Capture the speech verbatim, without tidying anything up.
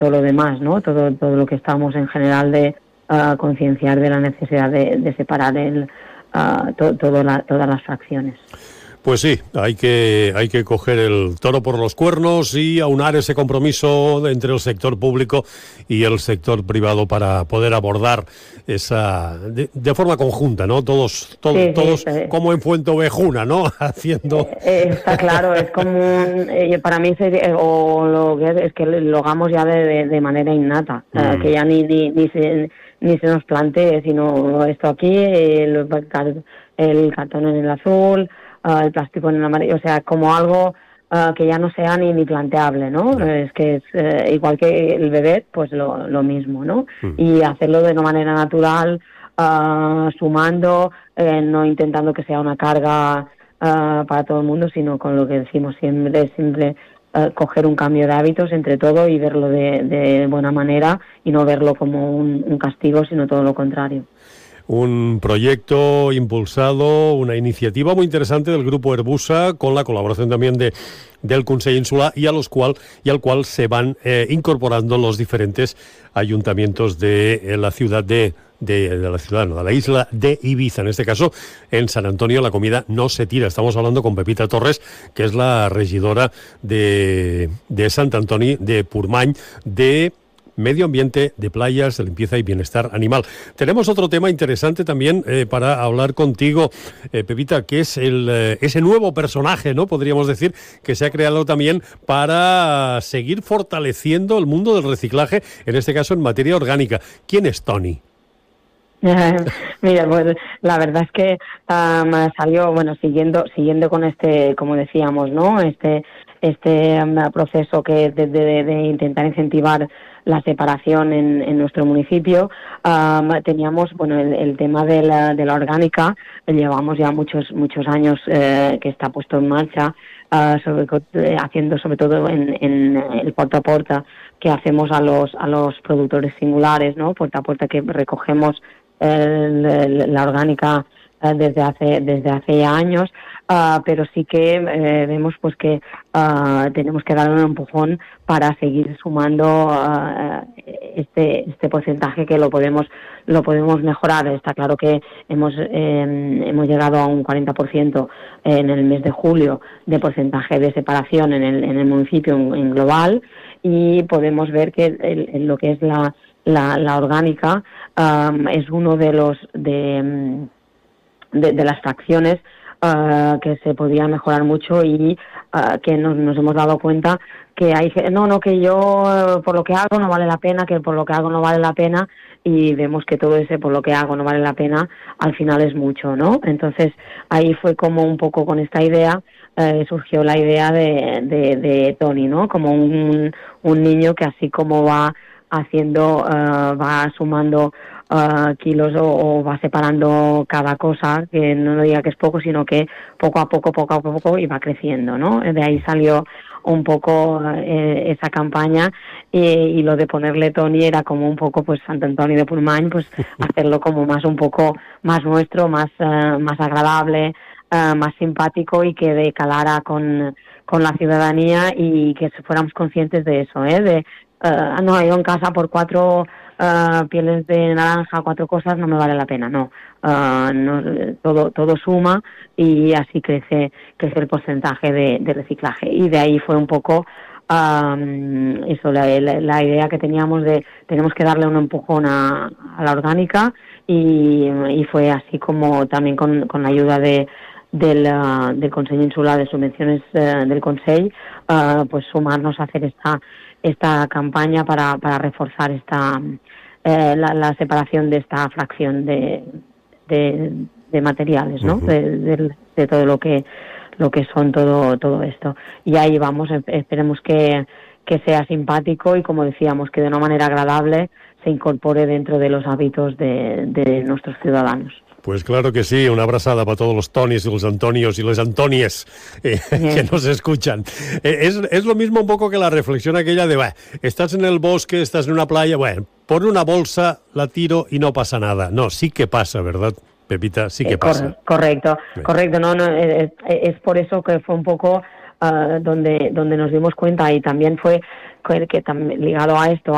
todo lo demás, ¿no? Todo, todo lo que estamos en general de uh, concienciar de la necesidad de, de separar el, uh, to, todo la, todas las fracciones. Pues sí, hay que, hay que coger el toro por los cuernos y aunar ese compromiso entre el sector público y el sector privado para poder abordar esa de, de forma conjunta, ¿no? Todos, to, sí, todos sí, sí. como en Fuenteovejuna, ¿no? Haciendo. Eh, está claro, es como un, eh, para mí sería, o lo que es, es que lo hagamos ya de, de, de manera innata, mm. uh, que ya ni ni ni se ni se nos plantee, sino esto aquí, el, el cartón en el azul. Uh, el plástico en el amarillo, o sea, como algo uh, que ya no sea ni, ni planteable, ¿no? No. Es que es uh, igual que el bebé, pues lo, lo mismo, ¿no? Mm. Y hacerlo de una manera natural, uh, sumando, eh, no intentando que sea una carga uh, para todo el mundo, sino con lo que decimos siempre, siempre uh, coger un cambio de hábitos entre todo y verlo de, de buena manera y no verlo como un, un castigo, sino todo lo contrario. Un proyecto impulsado, una iniciativa muy interesante del Grupo Herbusa, con la colaboración también de, del Consell Insular y, a los cual, y al cual se van eh, incorporando los diferentes ayuntamientos de eh, la ciudad de, de, de la ciudad, no, de la isla de Ibiza. En este caso, en San Antonio la comida no se tira. Estamos hablando con Pepita Torres, que es la regidora de, de Sant Antoni de Portmany, de Medio Ambiente, de Playas, de Limpieza y Bienestar Animal. Tenemos otro tema interesante también eh, para hablar contigo, eh, Pepita, que es el, eh, ese nuevo personaje, ¿no? Podríamos decir, que se ha creado también para seguir fortaleciendo el mundo del reciclaje, en este caso en materia orgánica. ¿Quién es Toni? Mira, pues la verdad es que um, salió, bueno, siguiendo siguiendo con este, como decíamos, ¿no? Este este um, proceso que de, de, de intentar incentivar la separación en, en nuestro municipio, um, teníamos, bueno, el, el tema de la, de la orgánica, llevamos ya muchos muchos años eh, que está puesto en marcha, uh, sobre, eh, haciendo sobre todo en, en el puerta a puerta que hacemos a los a los productores singulares, ¿no? Puerta a puerta que recogemos el, el, la orgánica uh, desde hace desde hace ya años, uh, pero sí que eh, vemos pues que uh, tenemos que dar un empujón para seguir sumando uh, este este porcentaje, que lo podemos lo podemos mejorar. Está claro que hemos eh, hemos llegado a un cuarenta por ciento en el mes de julio de porcentaje de separación en el en el municipio en, en global, y podemos ver que el, el, lo que es la la, la orgánica um, es uno de los de, de, de las fracciones uh, que se podría mejorar mucho, y uh, que nos, nos hemos dado cuenta que hay no no que yo por lo que hago no vale la pena, que por lo que hago no vale la pena, y vemos que todo ese por lo que hago no vale la pena al final es mucho, ¿no? Entonces ahí fue como un poco con esta idea eh, surgió la idea de, de, de Toni, ¿no? Como un, un niño que así como va haciendo, uh, va sumando uh, kilos o, o va separando cada cosa, que no diga que es poco, sino que poco a poco, poco a poco, y va creciendo, ¿no? De ahí salió un poco eh, esa campaña, y, y lo de ponerle Toni era como un poco, pues, Sant Antoni de Portmany, pues hacerlo como más un poco más nuestro, más uh, más agradable, uh, más simpático, y que de calara con, con la ciudadanía, y que fuéramos conscientes de eso, ¿eh? De Uh, no, yo en casa por cuatro uh, pieles de naranja, cuatro cosas, no me vale la pena, no. Uh, no todo todo suma, y así crece crece el porcentaje de, de reciclaje. Y de ahí fue un poco um, eso, la, la, la idea que teníamos de tenemos que darle un empujón a, a la orgánica, y, y fue así como también con, con la ayuda de del, uh, del Consell Insular de Subvenciones uh, del Consell, uh, pues sumarnos a hacer esta esta campaña para, para reforzar esta eh, la, la separación de esta fracción de, de, de materiales, ¿no? Uh-huh. de, de, de todo lo que lo que son todo todo esto. Y ahí vamos, esperemos que, que sea simpático, y como decíamos, que de una manera agradable se incorpore dentro de los hábitos de, de nuestros ciudadanos. Pues claro que sí, una abrazada para todos los Tonis y los Antonios y las Antonies eh, que nos escuchan. Eh, es, es lo mismo un poco que la reflexión aquella de, bueno, estás en el bosque, estás en una playa, bueno, por una bolsa la tiro y no pasa nada. No, sí que pasa, ¿verdad, Pepita? Sí que eh, pasa. Cor- correcto, sí. correcto. No, no, es, es por eso que fue un poco uh, donde donde nos dimos cuenta, y también fue que, que también ligado a esto,